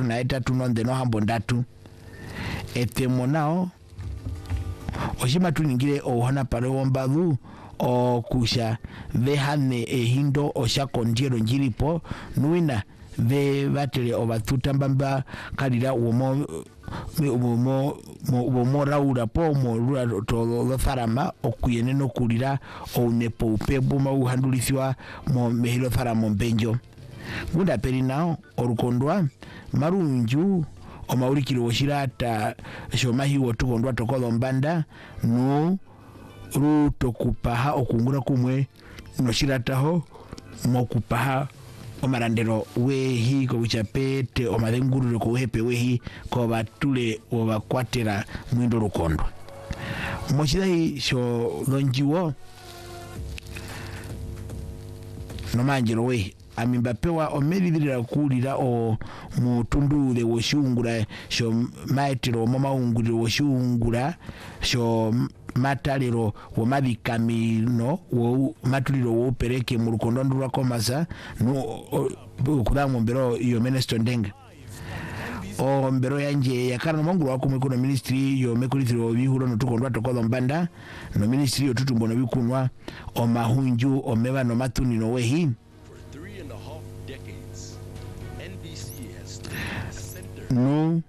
na etatu nonde no hambo ndatu etemo nao oshima tuningire ohona pare wombathu okusha vehane ehindo osha kondiero njiripo nuina ve batele obatutambamba kalira uomo raura po mo todo farama okuyene no kulira onepo upebo ma uhandulisiwa mo mehilo faramo mbenjo ngunda peri nao orukondwa marunju omaulikiro oshirata shomahi wotukondwa tokodo mbanda no rutokupaha okungura kumwe no shirataho mokupaha omarandero wehi ko uchapete omadengurure ko hepe wehi ko batule obakwatera mwindo rukondo mochidai sho lonjiwo no manjero wehi amimbapewa omelibirira kulira o mutundu de woshungura sho maitiro momaunguriro woshungura sho matalero wo mabikamino wo matuliro wo pereke mu rukondo ndura komasa no kudamu mbero yo minister ndenga o mbero yanje yakana monguru wako mwekuno ministry yo mekulithiro bihuro no tukondwa tokodo mbanda no ministry yo tutumbono bikunwa o mahunju o meba no matuni no wehi no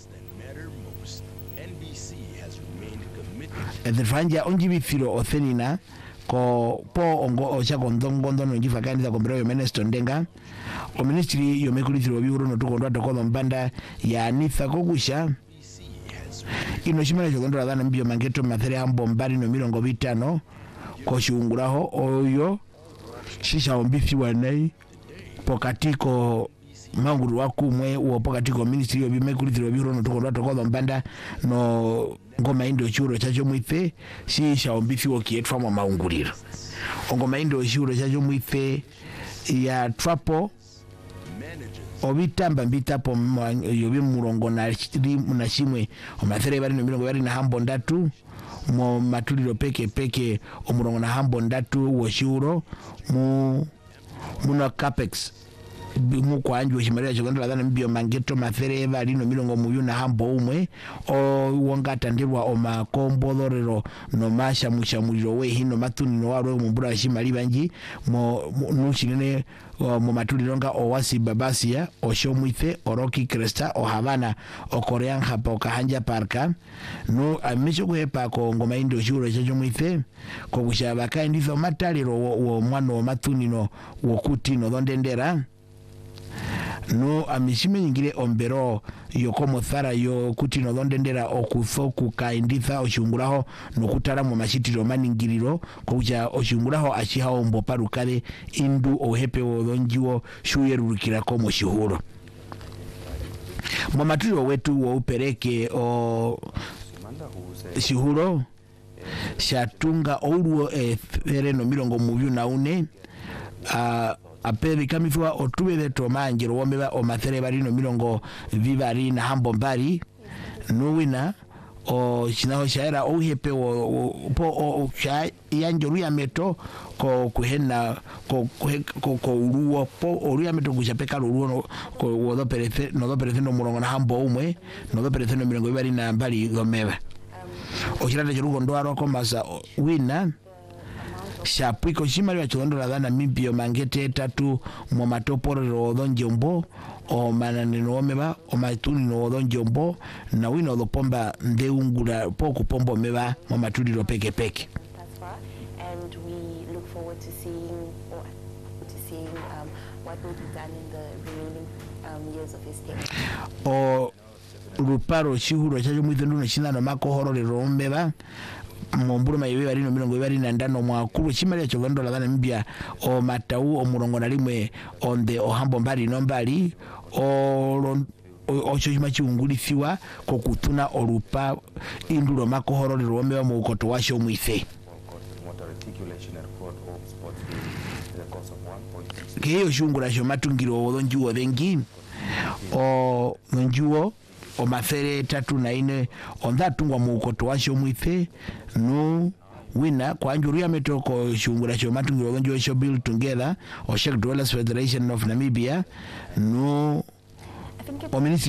Edfanja onjibifiro othenina ko po ongo ocha kondongondo no njifakaniza kombero yo minister ndenga o ministry yo mekulithiro bihuro no tukondwa tokodo mbanda ya nitha kokusha ino shimana chokondora dhana mbio mangeto mathere hambo mbari no 50 ko shunguraho oyo shisha ombifi wanai pokatiko manguru wakumwe wo pokatiko ministry yo bimekulithiro bihuro no tukondwa tokodo mbanda no ngoma indo churo chacho mwife shisha ombifi wokietwa mu maunguriro ngoma indo churo chacho mwife ya trapo obitamba mbitapo yobi murongo na shimwe omathere bari no 20 na hambo ndatu mo matuliro peke omurongo na hambo ndatu wo shuro muno capex bimu kwanjwe shimaria chokondra dhana mbio mangeto mathere bari no 20 na hambo umwe o wongata ndirwa o makombolorero no masha mushamuliro we hino matuni no waro mumbura shimali banji mo nushine mo matulironga o wasi babasia o shomwithe o Rocky Cresta o Havana o Korean hapo kahanja parka no amisho kuhepa ko ngoma indo shuro chacho mwithe ko kushabaka ndizo mataliro wo mwana o matuni no wo kuti no dondendera no amishime nyingire ombero yokomo thara yo kuti no dondendera okuthoku kainditha oshunguraho no kutara mu mashitiro maningiriro kuja oshunguraho ashiha ombo parukale indu ohepe wodonjiwo shuyerurukira komo shihuro mu matiro wetu wo upereke o shihuro shatunga oruo fere no 24 apeli kamifwa otubele to manjiro womeba o mathere bari no 20 na hambo mbari nuwina o chinaho shaera o hepe po yanjoro ya meto ko kuhena ko uruo po oruya meto kuchapeka uruo ko wodo perece no murongo na hambo umwe no do perece no 20 na mbari gomeba o chirata chirugo ndwaro ko masa wina shapwiko shimali wa chokondora dhana mibio mangete tatu mo matoporo odonjombo o mananeno omeba o matuni no odonjombo na wino lopomba ndeungura poku pombo meba mo matuliro peke and we look forward to seeing what will be done in the remaining years of his tenure. O ruparo shihuro chacho mwithendu na shindano makohororero omeba momburu mayiwe bari no 25 mwakuru chimalia chokondora dhana mbia o matau o murongo na limwe onde o hambo mbali no mbali o chojima chiungulithiwa ko kutuna orupa indulo makohororero omeba mu ukoto washo mwithe keyo shungura sho matungiro odonjuo dengi o njuo o mathere 34 onda tungwa mu ukoto washo mwithe no wina kwa anjuria metoko shungura sho matungiro odonjuo sho build together o Sheikh Dwellers Federation of Namibia no o ministry